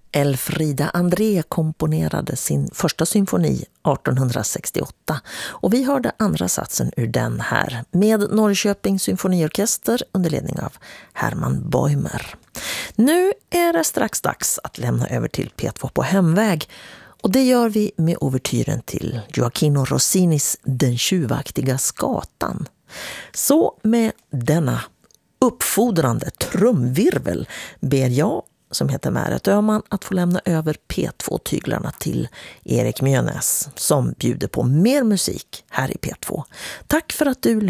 Elfrida André komponerade sin första symfoni 1868 och vi hörde andra satsen ur den här med Norrköpings symfoniorkester under ledning av Herman Bäumer. Nu är det strax dags att lämna över till P2 på hemväg och det gör vi med ouvertyren till Gioacchino Rossinis Den tjuvaktiga skatan. Så med denna uppfordrande trumvirvel ber jag, som heter Märet Öhman, att få lämna över P2-tyglarna till Erik Mjönäs som bjuder på mer musik här i P2. Tack för att du